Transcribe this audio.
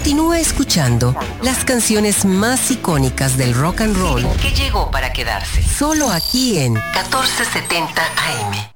Continúa escuchando las canciones más icónicas del rock and roll que llegó para quedarse. Solo aquí en 1470 AM.